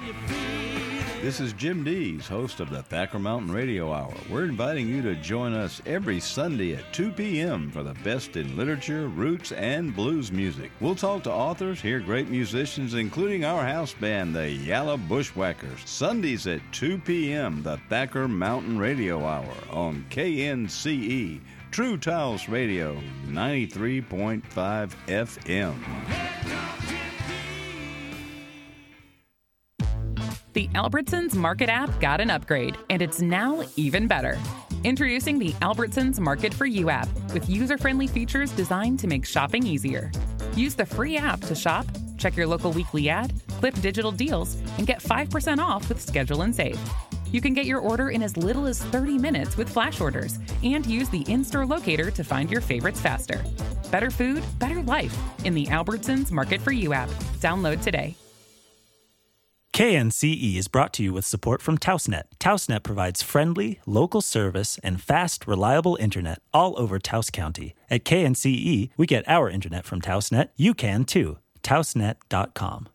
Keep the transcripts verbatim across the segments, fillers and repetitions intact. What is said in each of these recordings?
This is Jim Dees, host of the Thacker Mountain Radio Hour. We're inviting you to join us every Sunday at two p.m. for the best in literature, roots, and blues music. We'll talk to authors, hear great musicians, including our house band, the Yalla Bushwhackers. Sundays at two p.m., the Thacker Mountain Radio Hour on K N C E, True Taos Radio, ninety-three point five F M. The Albertsons Market app got an upgrade, and it's now even better. Introducing the Albertsons Market for You app with user-friendly features designed to make shopping easier. Use the free app to shop, check your local weekly ad, clip digital deals, and get five percent off with Schedule and Save. You can get your order in as little as thirty minutes with flash orders and use the in-store locator to find your favorites faster. Better food, better life in the Albertsons Market for You app. Download today. K N C E is brought to you with support from TaosNet. TaosNet provides friendly, local service and fast, reliable internet all over Taos County. At K N C E, we get our internet from TaosNet. You can too. Taosnet dot com.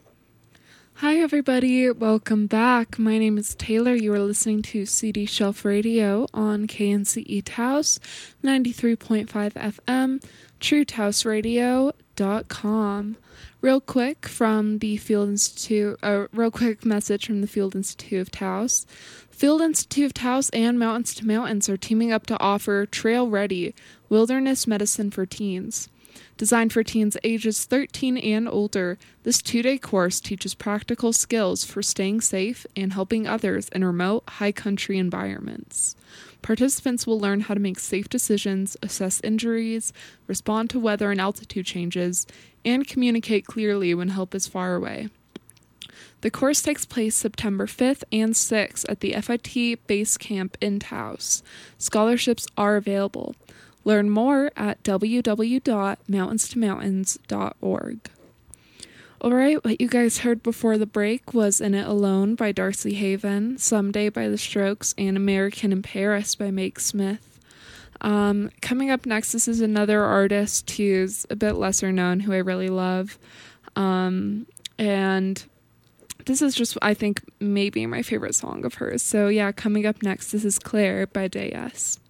Hi, everybody. Welcome back. My name is Taylor. You are listening to C D Shelf Radio on K N C E Taos, ninety-three point five F M, True Taos Radio dot com. Real quick from the Field Institute, a uh, real quick message from the Field Institute of Taos. Field Institute of Taos and Mountains to Mountains are teaming up to offer Trail Ready, Wilderness Medicine for Teens. Designed for teens ages thirteen and older, this two-day course teaches practical skills for staying safe and helping others in remote, high-country environments. Participants will learn how to make safe decisions, assess injuries, respond to weather and altitude changes, and communicate clearly when help is far away. The course takes place September fifth and sixth at the F I T Base Camp in Taos. Scholarships are available. Learn more at w w w dot mountains to mountains dot org. Alright, what you guys heard before the break was In It Alone by Darcy Haven, Someday by The Strokes, and American in Paris by Meg Smith. Um, coming up next, this is another artist who's a bit lesser known, who I really love. Um, and this is just, I think, maybe my favorite song of hers. So yeah, coming up next, this is Claire by Day S.